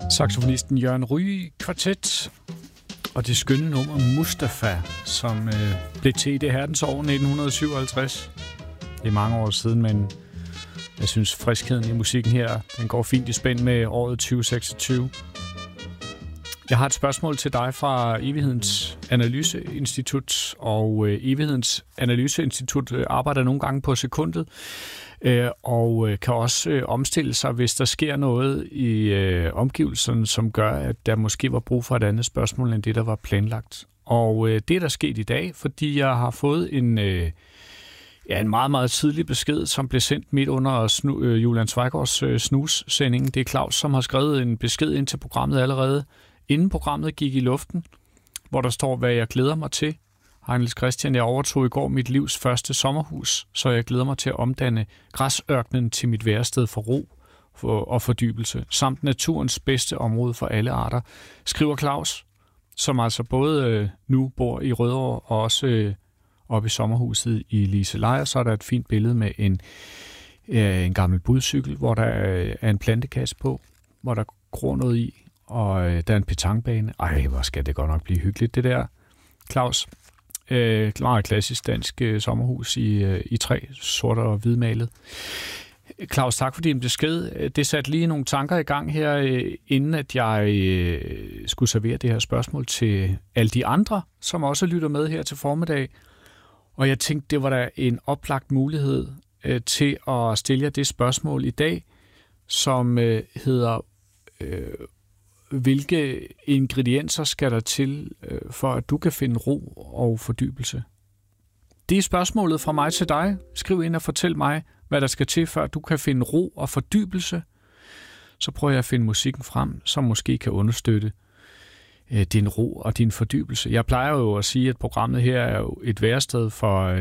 Saxofonisten Jørgen Ryg Kvartet og det skønne nummer Mustafa, som blev til i det herrens år 1957. Det er mange år siden, men jeg synes friskheden i musikken her, den går fint i spænd med året 2026. Jeg har et spørgsmål til dig fra Evighedens Analyseinstitut, og Evighedens Analyseinstitut arbejder nogle gange på sekundet, og kan også omstille sig, hvis der sker noget i omgivelserne, som gør, at der måske var brug for et andet spørgsmål, end det, der var planlagt. Og det er der sket i dag, fordi jeg har fået en meget, meget tidlig besked, som blev sendt midt under Julian Zweigårds snus-sending. Det er Claus, som har skrevet en besked ind til programmet allerede, inden programmet gik i luften, hvor der står, hvad jeg glæder mig til. Hej Niels Christian, jeg overtog i går mit livs første sommerhus, så jeg glæder mig til at omdanne græsørkenen til mit værested for ro og fordybelse, samt naturens bedste område for alle arter, skriver Claus, som altså både nu bor i Rødovre og også oppe i sommerhuset i Liseleje. Så er der et fint billede med en gammel budcykel, hvor der er en plantekasse på, hvor der gror noget i, og der er en petanquebane. Ej, hvor skal det godt nok blive hyggeligt, det der, Claus. Meget klassisk dansk sommerhus i træ, sort og hvidmalet. Claus, tak for din besked. Det satte lige nogle tanker i gang her, inden at jeg skulle servere det her spørgsmål til alle de andre, som også lytter med her til formiddag. Og jeg tænkte, det var da en oplagt mulighed til at stille jer det spørgsmål i dag, som hedder, hvilke ingredienser skal der til, for at du kan finde ro og fordybelse? Det er spørgsmålet fra mig til dig. Skriv ind og fortæl mig, hvad der skal til, før du kan finde ro og fordybelse. Så prøver jeg at finde musikken frem, som måske kan understøtte din ro og din fordybelse. Jeg plejer jo at sige, at programmet her er jo et værested for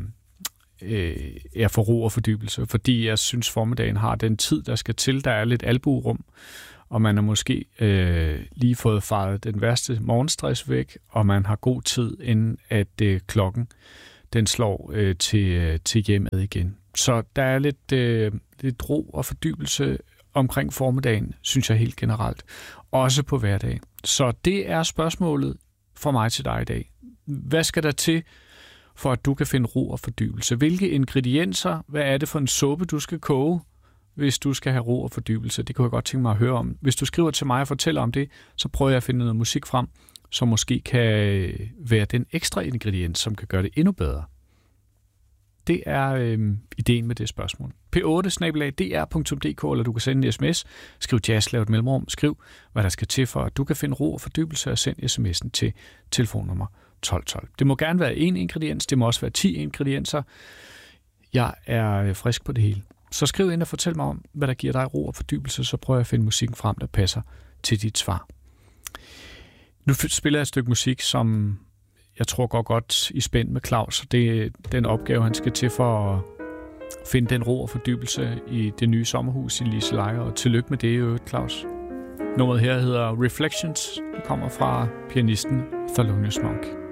ro og fordybelse, fordi jeg synes, formiddagen har den tid, der skal til. Der er lidt albuerum, og man har måske lige fået faret den værste morgenstress væk, og man har god tid, inden at klokken den slår til hjemmet igen. Så der er lidt ro og fordybelse omkring formiddagen, synes jeg helt generelt. Også på hverdag. Så det er spørgsmålet fra mig til dig i dag. Hvad skal der til, for at du kan finde ro og fordybelse? Hvilke ingredienser, hvad er det for en suppe, du skal koge, hvis du skal have ro og fordybelse? Det kunne jeg godt tænke mig at høre om. Hvis du skriver til mig og fortæller om det, så prøver jeg at finde noget musik frem, som måske kan være den ekstra ingrediens, som kan gøre det endnu bedre. Det er ideen med det spørgsmål. p8@dr.dk, eller du kan sende en sms. Skriv jazz, lav et mellemrum. Skriv, hvad der skal til for, at du kan finde ro og fordybelse, og send sms'en til telefonnummer 1212. Det må gerne være en ingrediens, det må også være 10 ingredienser. Jeg er frisk på det hele. Så skriv ind og fortæl mig om, hvad der giver dig ro og fordybelse, så prøver jeg at finde musikken frem, der passer til dit svar. Nu spiller jeg et stykke musik, som jeg tror går godt i spænd med Claus. Det er den opgave, han skal til for at finde den ro og fordybelse i det nye sommerhus i Liseleje. Og tillykke med det i øvrigt, Claus. Nummeret her hedder Reflections. Det kommer fra pianisten Thelonious Monk.